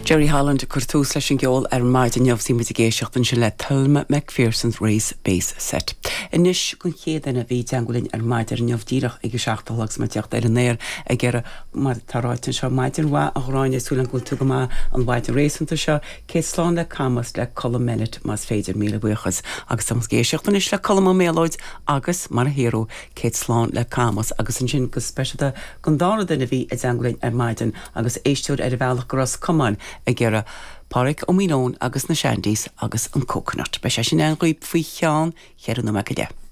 Jerry Holland curtús leis an geol maid an neamhsí mitigéisiocht an sin le Thelma Macpherson's Race Base Set. Inis gon chéad a bhí deangolinn maid an neamhdíireach ag seachtalagus me teocht néir ag ggéire mar taráitin seo maid an bhá a chráinne súlan gúil tu go má an bhaid a rééisanta seo cé slán le camas le colm minute mas féidir míle buchas agus sam géisiocht an is le colm méloid agus mar a hero cé slán le camas agus an sin go speisialta gon dála duna bhí a deangolinn maidan agus éisteúd ar a bhealach gros cumán a ggéire páric ó mínón agus na seandís agus an coconut. Be sé sin an ghuiib faoi cheán chearan na mac